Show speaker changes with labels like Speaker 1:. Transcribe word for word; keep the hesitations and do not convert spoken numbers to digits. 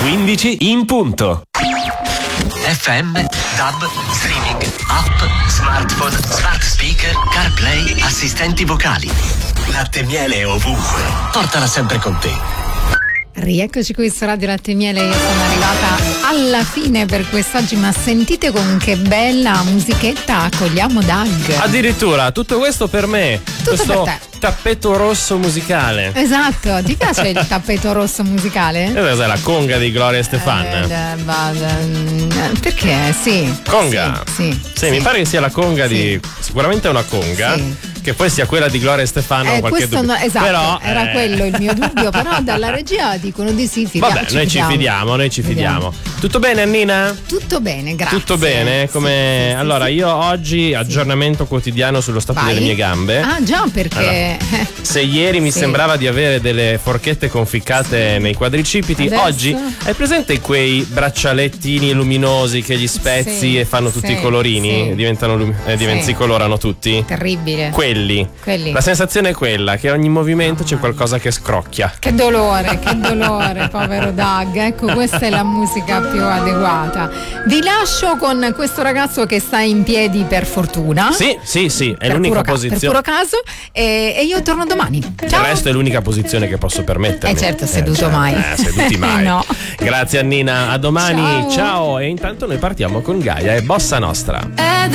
Speaker 1: quindici in punto.
Speaker 2: F M, DAB, streaming, app, smartphone, smart speaker, CarPlay, assistenti vocali. Latte e miele ovunque. Portala sempre con te.
Speaker 3: Rieccoci qui su Radio Latte e Miele, io sono arrivata alla fine per quest'oggi, ma sentite con che bella musichetta accogliamo Doug.
Speaker 1: Addirittura, tutto questo per me.
Speaker 3: Tutto
Speaker 1: questo
Speaker 3: per te.
Speaker 1: Tappeto rosso musicale.
Speaker 3: Esatto, ti piace il tappeto rosso musicale?
Speaker 1: E questa è la conga di Gloria Stefan.
Speaker 3: Eh, perché? Sì.
Speaker 1: Conga?
Speaker 3: Sì. Sì,
Speaker 1: sì,
Speaker 3: sì.
Speaker 1: mi pare che sia la conga
Speaker 3: sì.
Speaker 1: di. Sicuramente è una conga.
Speaker 3: Sì.
Speaker 1: Che poi sia quella di Gloria Stefano
Speaker 3: eh,
Speaker 1: qualche
Speaker 3: questo
Speaker 1: dubbio.
Speaker 3: no, esatto,
Speaker 1: però,
Speaker 3: era
Speaker 1: eh...
Speaker 3: quello il mio dubbio, però dalla regia dicono di sì, fidiamo,
Speaker 1: vabbè,
Speaker 3: ci
Speaker 1: noi
Speaker 3: fidiamo.
Speaker 1: ci fidiamo, noi ci fidiamo. Tutto bene, Annina?
Speaker 3: Tutto bene, grazie.
Speaker 1: Tutto bene? Come...
Speaker 3: Sì, sì,
Speaker 1: allora,
Speaker 3: sì,
Speaker 1: io oggi aggiornamento quotidiano sullo stato
Speaker 3: Vai.
Speaker 1: delle mie gambe.
Speaker 3: Ah già, perché
Speaker 1: allora, se ieri mi
Speaker 3: sì.
Speaker 1: sembrava di avere delle forchette conficcate sì. nei quadricipiti,
Speaker 3: adesso...
Speaker 1: oggi hai presente quei braccialettini luminosi che gli spezzi
Speaker 3: sì,
Speaker 1: e fanno tutti
Speaker 3: sì,
Speaker 1: i colorini?
Speaker 3: sì.
Speaker 1: Diventano lumi- eh, divent-
Speaker 3: sì.
Speaker 1: si colorano tutti?
Speaker 3: Terribile.
Speaker 1: Quelli.
Speaker 3: Quelli.
Speaker 1: La sensazione è quella che ogni movimento c'è qualcosa che scrocchia.
Speaker 3: Che dolore, che dolore, povero Doug. Ecco, questa è la musica più adeguata. Vi lascio con questo ragazzo che sta in piedi per fortuna.
Speaker 1: Sì, sì, sì, è
Speaker 3: per
Speaker 1: l'unica
Speaker 3: puro
Speaker 1: posizione.
Speaker 3: Ca- per puro caso. E, e io torno domani. Ciao.
Speaker 1: Il resto è l'unica posizione che posso permettermi.
Speaker 3: Eh certo, seduto
Speaker 1: eh, cioè,
Speaker 3: mai.
Speaker 1: Eh, seduti mai.
Speaker 3: No.
Speaker 1: Grazie Annina, a domani.
Speaker 3: Ciao.
Speaker 1: Ciao. E intanto noi partiamo con Gaia e Bossa Nostra.
Speaker 3: Eh,